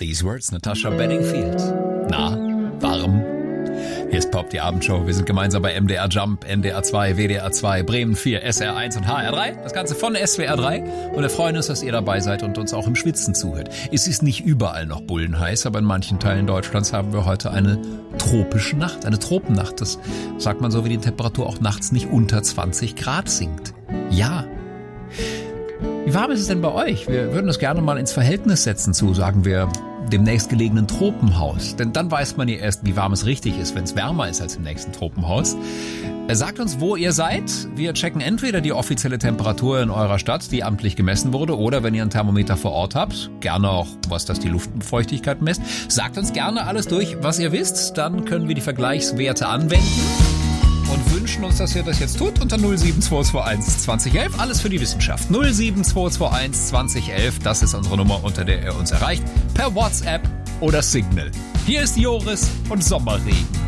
These Words, Natasha Bedingfield. Na, warm? Hier ist Pop, die Abendshow. Wir sind gemeinsam bei MDR Jump, NDR 2, WDR 2, Bremen 4, SR 1 und HR 3. Das Ganze von SWR 3. Und wir freuen uns, dass ihr dabei seid und uns auch im Schwitzen zuhört. Es ist nicht überall noch bullenheiß, aber in manchen Teilen Deutschlands haben wir heute eine tropische Nacht, eine Tropennacht. Das sagt man so, wie die Temperatur auch nachts nicht unter 20 Grad sinkt. Ja. Wie warm ist es denn bei euch? Wir würden das gerne mal ins Verhältnis setzen zu, sagen wir, dem nächstgelegenen Tropenhaus. Denn dann weiß man ja erst, wie warm es richtig ist, wenn es wärmer ist als im nächsten Tropenhaus. Sagt uns, wo ihr seid. Wir checken entweder die offizielle Temperatur in eurer Stadt, die amtlich gemessen wurde, oder wenn ihr ein Thermometer vor Ort habt, gerne auch, was das die Luftfeuchtigkeit misst. Sagt uns gerne alles durch, was ihr wisst. Dann können wir die Vergleichswerte anwenden. Und wünschen uns, dass ihr das jetzt tut unter 07221 2011. Alles für die Wissenschaft. 07221 2011. Das ist unsere Nummer, unter der ihr uns erreicht. Per WhatsApp oder Signal. Hier ist Joris und Sommerregen.